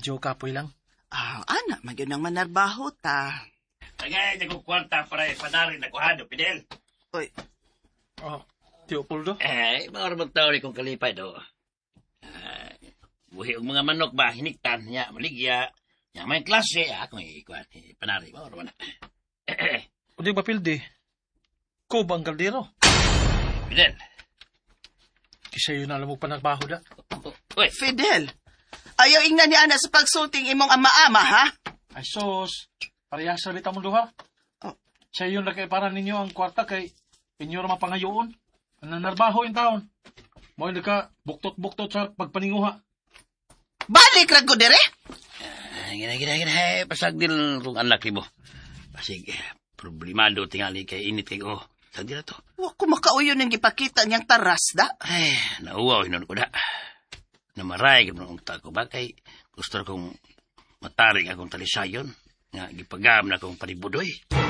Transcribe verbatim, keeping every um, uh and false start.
medyo kapoy lang. Ah, anak, magyun ang manarbaho ta. Tagay, nagkukwarta para ipanarin na kuhado, Fidel. Uy, Oh, Tio Puldo. Eh, maramang tao rin kong kalipay do. Uh, buhi ang mga manok ba, hiniktan, niya, maligya, niya, may klase, ako yung ikuan, ipanari, maramang na. O di ba, Pildi? Ko ba ang kaldero? Fidel. Kisa yun alam mo pa nagbaho da. Uy, Fidel, ayaw ingnan ni Ana sa pagsulting imong ama-ama, ha? Ay sos, parehas sa lita mo duha. Oh. Siya yun na kay para ninyo ang kwarta kay inyo ra mapangayoon. Nanarbaho yung taon. Mo hindi ka buktot-buktot sa pagpaninguha. Balik ra ko dire? uh, gina, gina, gina, eh, pasag din rung anak mo. Pasig, eh, problemado tingali kay init kay oh. Sag din na to. Wa ko makauyon ng ipakita niyang taras da. Ay, nauwaw, hinon ko da. Namaray, gano'n ang tako ba? Kay gusto kong mataring akong talisayon. Nga, gipagam na akong panibudoy.